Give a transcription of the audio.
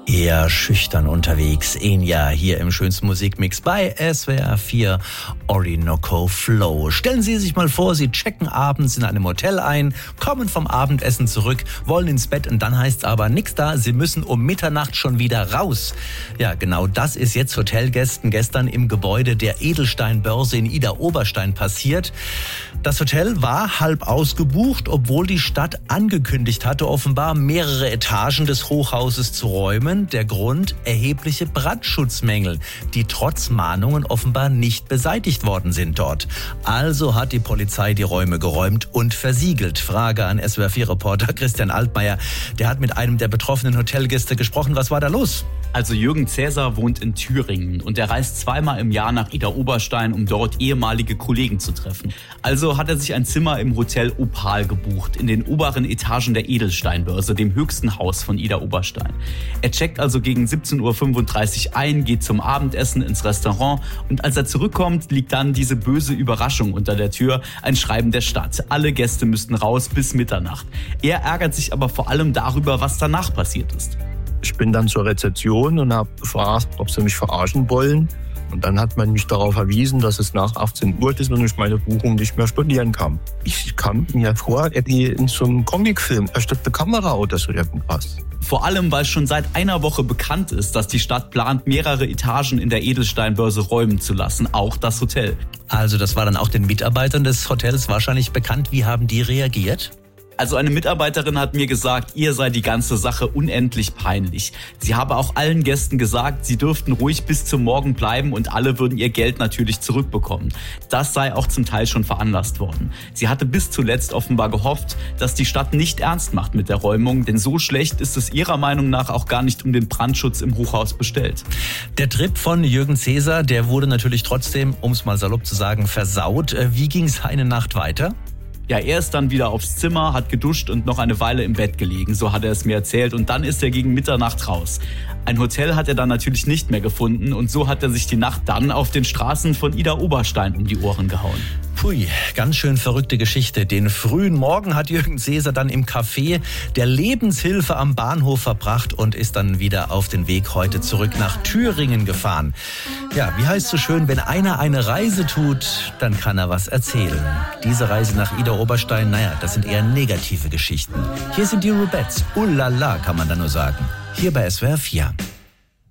Eher schüchtern unterwegs. Enya hier im schönsten Musikmix bei SWR 4 Orinoco Flow. Stellen Sie sich mal vor, Sie checken abends in einem Hotel ein, kommen vom Abendessen zurück, wollen ins Bett und dann heißt es aber nix da, Sie müssen um Mitternacht schon wieder raus. Ja, genau das ist jetzt Hotelgästen gestern im Gebäude der Edelsteinbörse in Idar-Oberstein passiert. Das Hotel war halb ausgebucht, obwohl die Stadt angekündigt hatte, offenbar mehrere Etagen des Hochhauses zu räumen. Der Grund: erhebliche Brandschutzmängel, die trotz Mahnungen offenbar nicht beseitigt worden sind dort. Also hat die Polizei die Räume geräumt und versiegelt. Frage an SWR4-Reporter Christian Altmaier. Der hat mit einem der betroffenen Hotelgäste gesprochen. Was war da los? Also Jürgen Cäsar wohnt in Thüringen und er reist zweimal im Jahr nach Idar-Oberstein, um dort ehemalige Kollegen zu treffen. Also hat er sich ein Zimmer im Hotel Opal gebucht, in den oberen Etagen der Edelsteinbörse, dem höchsten Haus von Idar-Oberstein. Er checkt also gegen 17.35 Uhr ein, geht zum Abendessen ins Restaurant und als er zurückkommt, liegt dann diese böse Überraschung unter der Tür, ein Schreiben der Stadt. Alle Gäste müssten raus bis Mitternacht. Er ärgert sich aber vor allem darüber, was danach passiert ist. Ich bin dann zur Rezeption und habe gefragt, ob sie mich verarschen wollen. Und dann hat man mich darauf verwiesen, dass es nach 18 Uhr ist und ich meine Buchung nicht mehr stornieren kann. Ich kam mir vor, wie in so einem Comicfilm, versteckte Kamera oder so irgendwas. Vor allem, weil schon seit einer Woche bekannt ist, dass die Stadt plant, mehrere Etagen in der Edelsteinbörse räumen zu lassen, auch das Hotel. Also das war dann auch den Mitarbeitern des Hotels wahrscheinlich bekannt. Wie haben die reagiert? Also eine Mitarbeiterin hat mir gesagt, ihr sei die ganze Sache unendlich peinlich. Sie habe auch allen Gästen gesagt, sie dürften ruhig bis zum Morgen bleiben und alle würden ihr Geld natürlich zurückbekommen. Das sei auch zum Teil schon veranlasst worden. Sie hatte bis zuletzt offenbar gehofft, dass die Stadt nicht ernst macht mit der Räumung, denn so schlecht ist es ihrer Meinung nach auch gar nicht um den Brandschutz im Hochhaus bestellt. Der Trip von Jürgen Cäsar, der wurde natürlich trotzdem, um es mal salopp zu sagen, versaut. Wie ging es eine Nacht weiter? Ja, er ist dann wieder aufs Zimmer, hat geduscht und noch eine Weile im Bett gelegen, so hat er es mir erzählt. Und dann ist er gegen Mitternacht raus. Ein Hotel hat er dann natürlich nicht mehr gefunden und so hat er sich die Nacht dann auf den Straßen von Idar-Oberstein um die Ohren gehauen. Pui, ganz schön verrückte Geschichte. Den frühen Morgen hat Jürgen Cäsar dann im Café der Lebenshilfe am Bahnhof verbracht und ist dann wieder auf den Weg heute zurück nach Thüringen gefahren. Ja, wie heißt so schön, wenn einer eine Reise tut, dann kann er was erzählen. Diese Reise nach Idar-Oberstein, naja, das sind eher negative Geschichten. Hier sind die Rubettes. Ullala, kann man da nur sagen. Hier bei SWR 4.